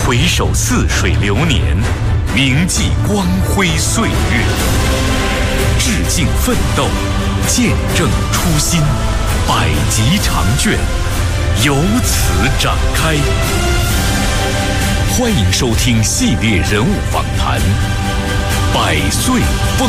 回首似水流年，铭记光辉岁月，致敬奋斗，见证初心，百集长卷由此展开。欢迎收听系列人物访谈《百岁风